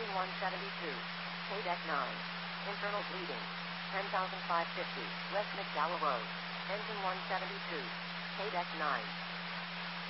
Engine 172. KDEC 9. Internal bleeding. 10,550. West McDowell Road. Engine 172. KDEC 9.